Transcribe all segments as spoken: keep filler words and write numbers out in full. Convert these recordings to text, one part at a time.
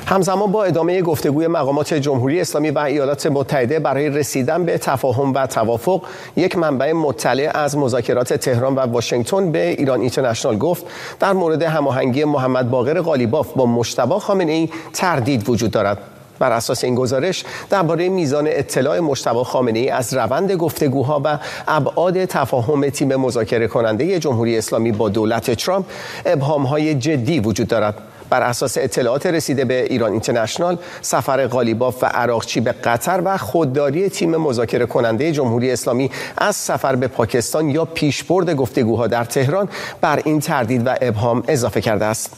همزمان با ادامه گفتگوی مقامات جمهوری اسلامی و ایالات متحده برای رسیدن به تفاهم و توافق، یک منبع مطلع از مذاکرات تهران و واشنگتن به ایران اینترنشنال گفت در مورد هماهنگی محمد باقر قالیباف با مجتبی خامنه‌ای تردید وجود دارد. بر اساس این گزارش درباره میزان اطلاع مجتبی خامنه‌ای از روند گفتگوها و ابعاد تفاهم تیم مذاکره کننده جمهوری اسلامی با دولت ترامپ ابهام‌های جدی وجود دارد. بر اساس اطلاعات رسیده به ایران اینترنشنال، سفر قالیباف و عراقچی به قطر و خودداری تیم مذاکره کننده جمهوری اسلامی از سفر به پاکستان یا پیشبرد گفتگوها در تهران بر این تردید و ابهام اضافه کرده است.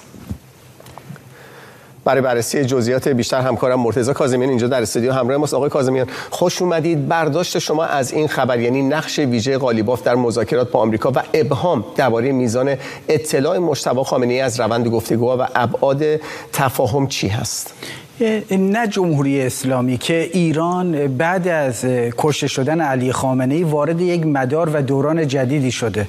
برای بررسی جزئیات بیشتر همکارم مرتضی کاظمیان اینجا در استودیو همراه ماست. آقای کاظمیان، خوش اومدید. برداشت شما از این خبر، یعنی نقش ویژه قالیباف در مذاکرات با آمریکا و ابهام درباره میزان اطلاع مجتبی خامنه‌ای از روند گفتگوها و ابعاد تفاهم چی هست؟ نه جمهوری اسلامی که ایران بعد از کشته شدن علی خامنه‌ای وارد یک مدار و دوران جدیدی شده.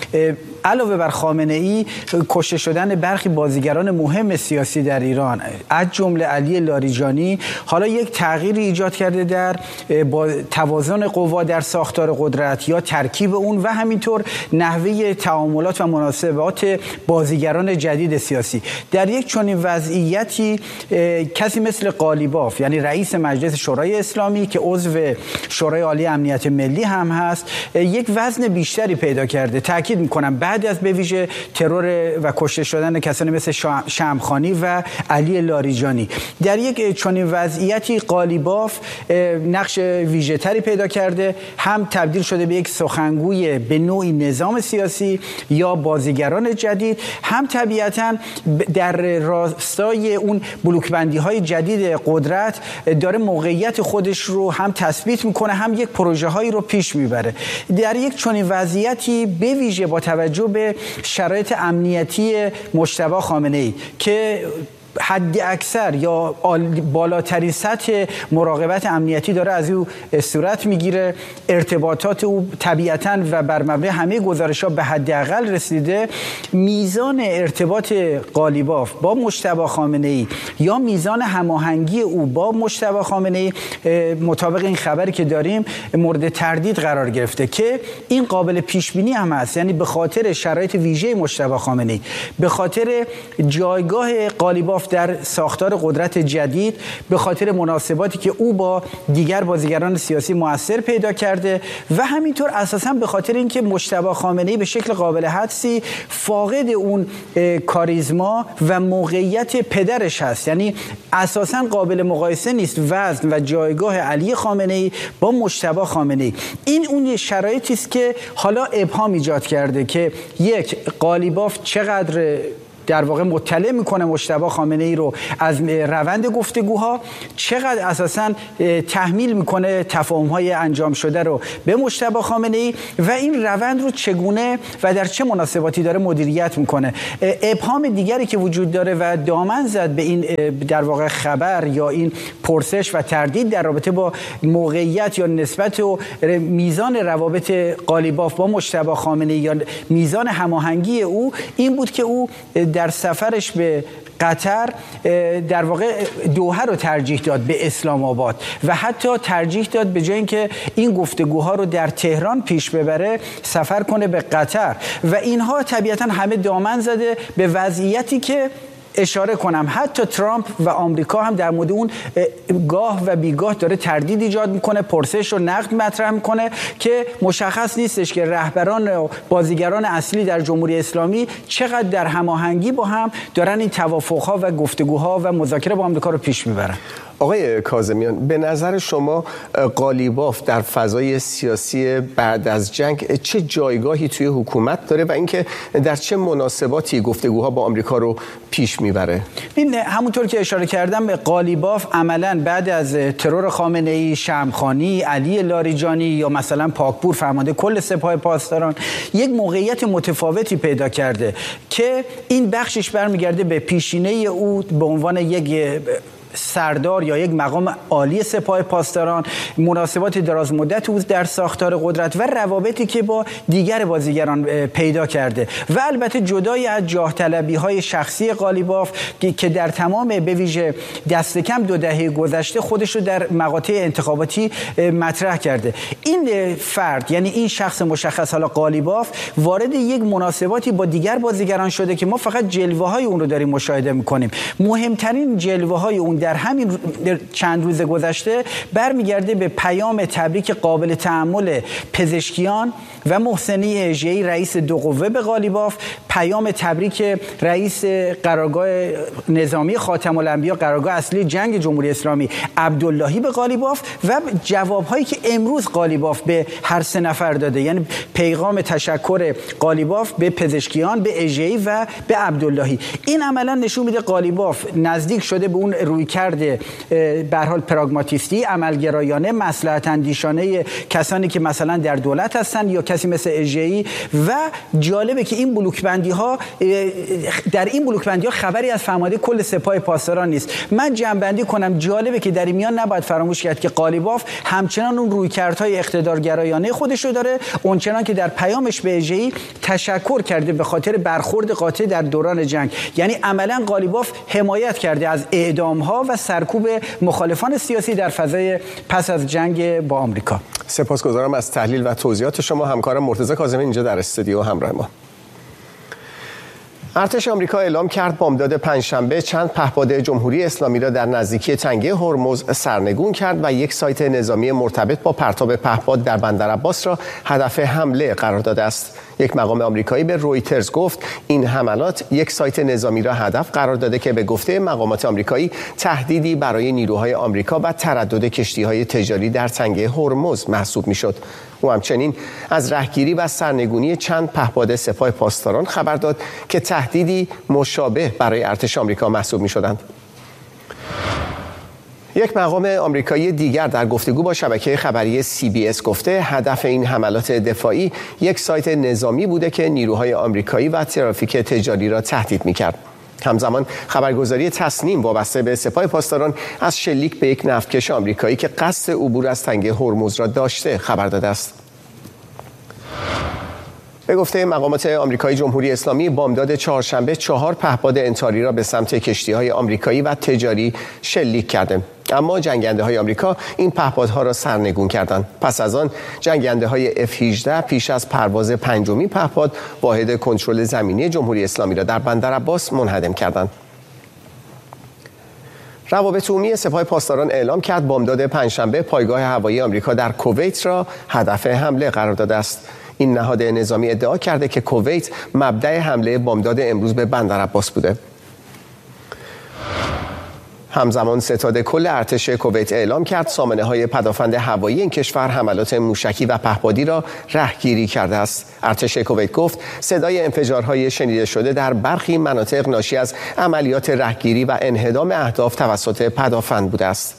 علاوه بر خامنه‌ای، کشته شدن برخی بازیگران مهم سیاسی در ایران از جمله علی لاریجانی حالا یک تغییری ایجاد کرده در با توازن قوا در ساختار قدرت یا ترکیب اون و همینطور نحوه تعاملات و مناسبات بازیگران جدید سیاسی. در یک چنین وضعیتی کسی مثل قالیباف، یعنی رئیس مجلس شورای اسلامی که عضو شورای عالی امنیت ملی هم هست، یک وزن بیشتری پیدا کرده. تاکید میکنم بعد از به ویژه ترور و کشته شدن کسانی مثل شمخانی و علی لاریجانی، در یک چنین وضعیتی قالیباف نقش ویژه تری پیدا کرده، هم تبدیل شده به یک سخنگوی به نوعی نظام سیاسی یا بازیگران جدید، هم طبیعتاً در راستای اون بلوکبندی های جدید قدرت داره موقعیت خودش رو هم تثبیت میکنه، هم یک پروژه هایی رو پیش میبره. در یک چنین وضعیتی به ویژه با توجه به شرایط امنیتی مجتبی خامنه‌ای که حد اکثر یا بالاترین سطح مراقبت امنیتی داره از او صورت میگیره، ارتباطات او طبیعتاً و بر مبنای همه گزارش‌ها به حداقل رسیده، میزان ارتباط قالیباف با مجتبی خامنه‌ای یا میزان هماهنگی او با مجتبی خامنه‌ای مطابق این خبری که داریم مورد تردید قرار گرفته که این قابل پیش بینی هم هست. یعنی به خاطر شرایط ویژه مجتبی خامنه‌ای، به خاطر جایگاه قالیباف در ساختار قدرت جدید، به خاطر مناسباتی که او با دیگر بازیگران سیاسی مؤثر پیدا کرده و همینطور اساساً به خاطر اینکه مجتبی خامنه‌ای به شکل قابل حدسی فاقد اون کاریزما و موقعیت پدرش هست. یعنی اساساً قابل مقایسه نیست وزن و جایگاه علی خامنه‌ای با مجتبی خامنه‌ای. این اون شرایطی است که حالا ابهام ایجاد کرده که یک، قالیباف چقدر در واقع مطلع میکنه مجتبی خامنه‌ای رو از روند گفتگوها، چقدر اساساً تحمیل میکنه تفاهم‌های انجام شده رو به مجتبی خامنه‌ای و این روند رو چگونه و در چه مناسباتی داره مدیریت میکنه. ابهام دیگری که وجود داره و دامن زد به این در واقع خبر یا این پرسش و تردید در رابطه با موقعیت یا نسبت و میزان روابط قالیباف با مجتبی خامنه‌ای یا میزان هماهنگی او این بود که او در سفرش به قطر در واقع دوحه رو ترجیح داد به اسلام آباد و حتی ترجیح داد به جای اینکه این گفتگوها رو در تهران پیش ببره سفر کنه به قطر و اینها طبیعتاً همه دامن زده به وضعیتی که اشاره کنم حتی ترامپ و آمریکا هم در مورد اون گاه و بیگاه داره تردید ایجاد میکنه، پرسش و نقد مطرح میکنه که مشخص نیستش که رهبران و بازیگران اصلی در جمهوری اسلامی چقدر در هماهنگی با هم دارن این توافقها و گفتگوها و مذاکره با آمریکا رو پیش میبرن. آقای کاظمیان، به نظر شما قالیباف در فضای سیاسی بعد از جنگ چه جایگاهی توی حکومت داره و اینکه در چه مناسباتی گفتگوها با آمریکا رو پیش میبره؟ این همونطور که اشاره کردم قالیباف عملاً بعد از ترور خامنه‌ای، شمخانی، علی لاریجانی یا مثلا پاکپور فرمانده کل سپاه پاسداران یک موقعیت متفاوتی پیدا کرده که این بخشش برمیگرده به پیشینه او به عنوان یک سردار یا یک مقام عالی سپاه پاسداران، مناسبات دراز مدت او در ساختار قدرت و روابطی که با دیگر بازیگران پیدا کرده و البته جدای از جاه طلبی های شخصی قالیباف که در تمام به ویژه دست کم دو دهه گذشته خودش رو در مقاطع انتخاباتی مطرح کرده. این فرد، یعنی این شخص مشخص حالا قالیباف، وارد یک مناسباتی با دیگر بازیگران شده که ما فقط جلوه های اون رو داریم مشاهده میکنیم. مهمترین جلوه های اون در همین چند روز گذشته برمیگرده به پیام تبریک قابل تأمل پزشکیان و محسنی اژه‌ای رئیس دو قوه به قالیباف، پیام تبریک رئیس قرارگاه نظامی خاتم الانبیا قرارگاه اصلی جنگ جمهوری اسلامی عبداللهی به قالیباف و جوابهایی که امروز قالیباف به هر سه نفر داده، یعنی پیغام تشکر قالیباف به پزشکیان، به اژه‌ای و به عبداللهی. این عملا نشون میده قالیباف نزدیک شده به اون رویکرد به هر حال پراگماتیستی، عملگرایانه، مصلحت اندیشانه کسانی که مثلا در دولت هستن یا کسی مثل اژه‌ای. و جالبه که این بلوک بندی ها در این بلوک بندی ها خبری از فرمانده کل سپاه پاسداران نیست. من جمع کنم، جالبه که در این میان نباید فراموش کرد که قالیباف همچنان اون رویکردهای اقتدارگرایانه خودش رو داره، اونچنان که در پیامش به اژه‌ای تشکر کرده به خاطر برخورد قاطع در دوران جنگ. یعنی عملا قالیباف حمایت کرده از اعدام‌ها و سرکوب مخالفان سیاسی در فضای پس از جنگ با آمریکا. سپاسگزارم از تحلیل و توضیحات شما. همکارم مرتضی کاظمی اینجا در استودیو همراه ما. ارتش آمریکا اعلام کرد بامداد پنجشنبه چند پهپاد جمهوری اسلامی را در نزدیکی تنگه هرمز سرنگون کرد و یک سایت نظامی مرتبط با پرتاب پهپاد در بندرعباس را هدف حمله قرار داده است. یک مقام آمریکایی به رویترز گفت این حملات یک سایت نظامی را هدف قرار داده که به گفته مقامات آمریکایی تهدیدی برای نیروهای آمریکا و تردد کشتی‌های تجاری در تنگه هرمز محسوب می‌شد. او همچنین از رهگیری و سرنگونی چند پهپاد سپاه پاسداران خبر داد که تهدیدی مشابه برای ارتش آمریکا محسوب می‌شدند. یک مقام آمریکایی دیگر در گفتگو با شبکه خبری سی بی اس گفته هدف این حملات دفاعی یک سایت نظامی بوده که نیروهای آمریکایی و ترافیک تجاری را تهدید می‌کرد. همزمان خبرگزاری تصنیم وابسته به سپاه پاسداران از شلیک به یک نفتکش آمریکایی که قصد عبور از تنگه هرمز را داشته خبر داده است. به گفته مقامات آمریکایی، جمهوری اسلامی بامداد چهارشنبه چهار پهپاد انتاری را به سمت کشتی‌های آمریکایی و تجاری شلیک کرده، اما جنگنده‌های آمریکا این پهپادها را سرنگون کردند. پس از آن جنگنده‌های اف هجده پیش از پرواز پنجمین پهپاد واحد کنترل زمینی جمهوری اسلامی را در بندرعباس منهدم کردند. روابط عمومی سپاه پاسداران اعلام کرد بامداد پنجشنبه پایگاه هوایی آمریکا در کویت را هدف حمله قرار داده است. این نهاد نظامی ادعا کرده که کویت مبدأ حمله بامداد امروز به بندرعباس بوده. همزمان ستاد کل ارتش کویت اعلام کرد سامانه‌های پدافند هوایی این کشور حملات موشکی و پهپادی را رهگیری کرده است. ارتش کویت گفت صدای انفجارهای شنیده شده در برخی مناطق ناشی از عملیات رهگیری و انهدام اهداف توسط پدافند بوده است.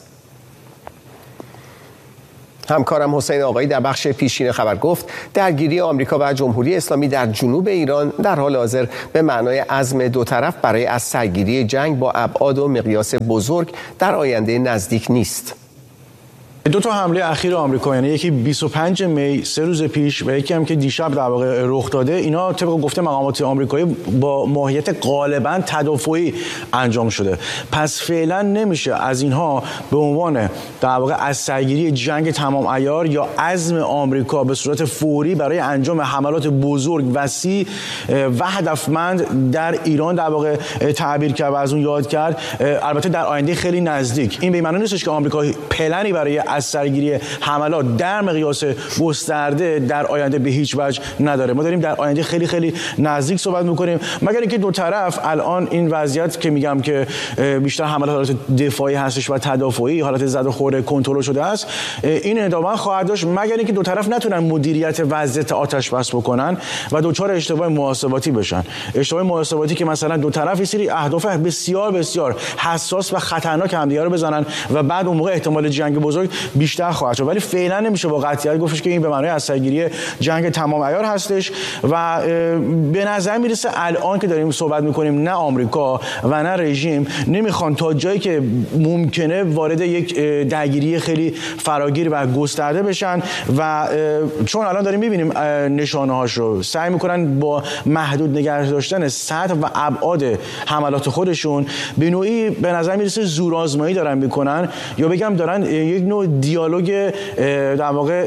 همکارم حسین آقایی در بخش پیشین خبر گفت درگیری آمریکا و جمهوری اسلامی در جنوب ایران در حال حاضر به معنای عزم دو طرف برای از سرگیری جنگ با ابعاد و مقیاس بزرگ در آینده نزدیک نیست. دو تا حمله اخیر آمریکا، یعنی یکی بیست و پنجم می سه روز پیش و یکی هم که دیشب در واقع رخ داده، اینا طبق گفته مقامات آمریکایی با ماهیت غالبا تدافعی انجام شده. پس فعلا نمیشه از اینها به عنوان در واقع از سرگیری جنگ تمام عیار یا عزم آمریکا به صورت فوری برای انجام حملات بزرگ، وسیع و هدفمند در ایران در واقع تعبیر کرد و از اون یاد کرد. البته در آینده خیلی نزدیک. این به معنی نیستش که آمریکا پلنی برای از سرگیری حملات در مقیاس گسترده در آینده به هیچ وجه نداره. ما داریم در آینده خیلی خیلی نزدیک صحبت می‌کنیم، مگر اینکه دو طرف الان این وضعیت که میگم که بیشتر حملات حالت دفاعی هستش و تدافعی، حالت زد و خورد کنترل شده است، این ادامه خواهد داشت مگر اینکه دو طرف نتونن مدیریت وضعیت آتش بس بکنن و دوچار اشتباه محاسباتی بشن. اشتباه محاسباتی که مثلا دو طرف یه سری اهداف بسیار بسیار حساس و خطرناک همدیگه رو بزنن و بعد اون موقع احتمال جنگ بزرگ بیشتر خواهد شد، ولی فعلا نمیشه با قطعیت گفتش که این به معنای از سرگیری جنگ تمام عیار هستش و به نظر میرسه الان که داریم صحبت میکنیم نه آمریکا و نه رژیم نمیخوان تا جایی که ممکنه وارد یک درگیری خیلی فراگیر و گسترده بشن و چون الان داریم میبینیم نشانه هاش رو، سعی میکنن با محدود نگه داشتن سطح و ابعاد حملات خودشون به نوعی به نظر میرسه زورآزمایی دارن میکنن یا بگم دارن یک نوع دیالوگ در واقع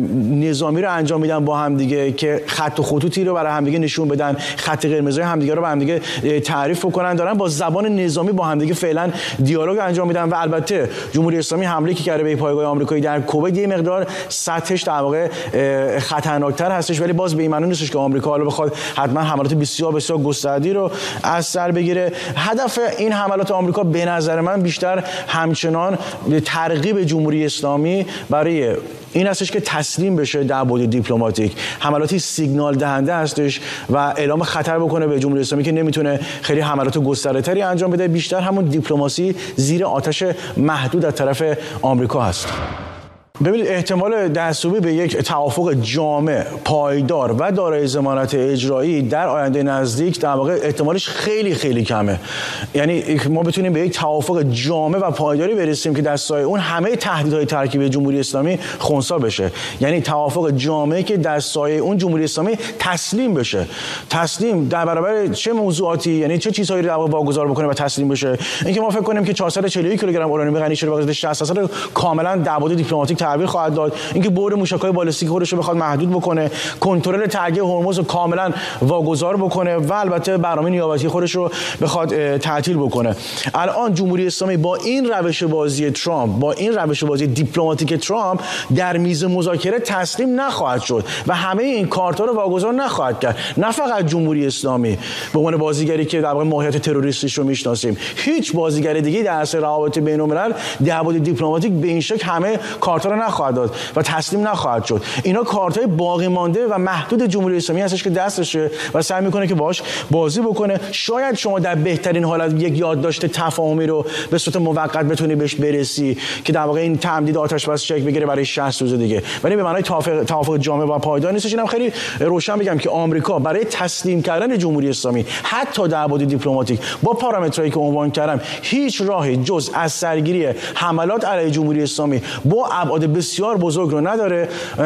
نظامی رو انجام میدن با هم دیگه که خط و خطوطی رو برای هم دیگه نشون بدن، خط قرمزای هم دیگه رو با هم دیگه تعریف کنن، دارن با زبان نظامی با هم دیگه فعلا دیالوگ انجام میدن. و البته جمهوری اسلامی حمله که کرده به پایگاه آمریکایی در کویت یه مقدار سطحش در واقع خطرناکتر هستش، ولی باز به این معنی نیستش که آمریکا حالا بخواد حتما حملات بسیار بسیار گسترده‌ای رو از سر بگیره. هدف این حملات آمریکا به نظر من بیشتر همچنان ترغیب جمهوری اسلامی برای این هستش که تسلیم بشه در بعد دیپلماتیک، حملاتی سیگنال دهنده هستش و اعلام خطر بکنه به جمهوری اسلامی که نمیتونه خیلی حملات گسترده‌تری انجام بده، بیشتر همون دیپلماسی زیر آتش محدود از طرف آمریکا هست. ببینید احتمال دستیابی به یک توافق جامع، پایدار و دارای ضمانت اجرایی در آینده نزدیک در واقع احتمالش خیلی خیلی کمه. یعنی ما بتونیم به یک توافق جامع و پایداری برسیم که در سایه اون همه تهدیدهای ترکیبی جمهوری اسلامی خنثی بشه. یعنی توافق جامعی که در سایه اون جمهوری اسلامی تسلیم بشه. تسلیم در برابر چه موضوعاتی، یعنی چه چیزهایی رو در واقع واگذار بکنه و تسلیم بشه. اینکه ما فکر کنیم که چهارصد و چهل و یک کیلوگرم اورانیوم غنی شده با شصت درصد کاملا در بعد دیپلماتیک تعبیر خواهد داد، اینکه بور موشک‌های بالستیک خودش رو بخواد محدود بکنه، کنترل ترگه هرمز رو کاملا واگذار بکنه و البته برنامه نیابتی خودش رو بخواد تعطیل بکنه. الان جمهوری اسلامی با این روش بازی ترامپ، با این روش بازی دیپلماتیک ترامپ در میز مذاکره تسلیم نخواهد شد و همه این کارتا رو واگذار نخواهد کرد. نه فقط جمهوری اسلامی به عنوان بازیگری که در واقع ماهیت تروریستیش رو میشناسیم، هیچ بازیگر دیگه‌ای در عرصه روابط بین‌الملل در بعد دیپلماتیک به این شکل همه کارتا رو نخواهد داد و تسلیم نخواهد شد. اینا کارتای باقی مانده و محدود جمهوری اسلامی هستش که دستشه و سعی میکنه که باهاش بازی بکنه. شاید شما در بهترین حالت یک یادداشت تفاهمی رو به صورت موقت بتونی بهش برسی که در واقع این تمدید آتش بس شکل بگیره برای شصت روز دیگه، ولی به معنای توافق توافق جامع و پایدار نیستش. اینم خیلی روشن بگم که آمریکا برای تسلیم کردن جمهوری اسلامی حتی در بعد دیپلماتیک با پارامترایی که عنوان کردم هیچ راهی جز از سرگیری حملات علیه جمهوری اسلامی با ابعاد بسیار بزرگ رو نداره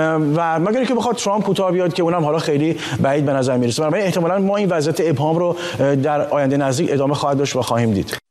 و مگر اینکه بخواد ترامپ کوتاه بیاد که اونم حالا خیلی بعید به نظر میرسه. بنابراین احتمالاً ما این وضعیت ابهام رو در آینده نزدیک ادامه خواهد داشت و خواهیم دید.